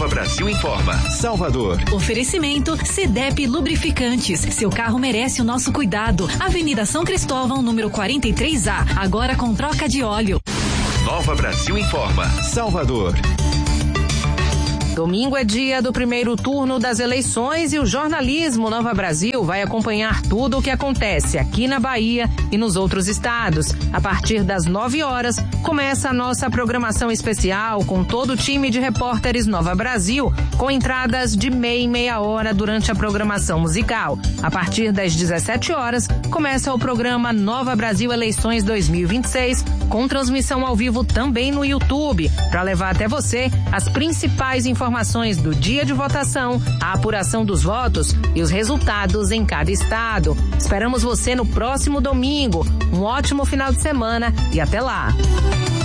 Nova Brasil informa. Salvador. Oferecimento CDEP Lubrificantes. Seu carro merece o nosso cuidado. Avenida São Cristóvão, número 43A. Agora com troca de óleo. Nova Brasil informa. Salvador. Domingo é dia do primeiro turno das eleições e o jornalismo Nova Brasil vai acompanhar tudo o que acontece aqui na Bahia e nos outros estados. A partir das 9 horas, começa a nossa programação especial com todo o time de repórteres Nova Brasil, com entradas de meia em meia hora durante a programação musical. A partir das 17 horas, começa o programa Nova Brasil Eleições 2026, com transmissão ao vivo também no YouTube, para levar até você as principais informações do dia de votação, a apuração dos votos e os resultados em cada estado. Esperamos você no próximo domingo. Um ótimo final de semana e até lá.